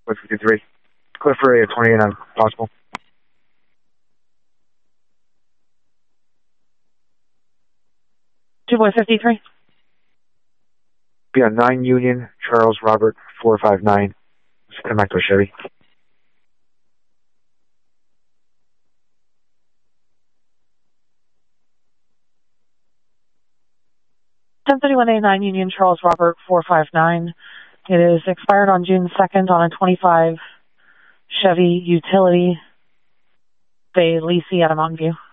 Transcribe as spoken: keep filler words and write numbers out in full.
Cliff fifty-three. Cliff for area twenty-eight on possible. Two boy fifty-three. Be on nine Union, Charles Robert four five nine. Come back to a Chevy. ten thirty-one A nine Union, Charles Robert four five nine. It is expired on June second on a twenty-five Chevy utility. Bay Lisi out of Mountain View.